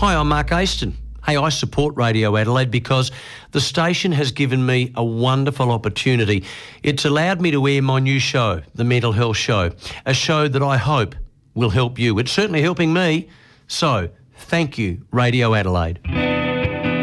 Hi, I'm Mark Aston. Hey, I support Radio Adelaide because the station has given me a wonderful opportunity. It's allowed me to air my new show, The Mental Health Show, a show that I hope will help you. It's certainly helping me. So, thank you, Radio Adelaide.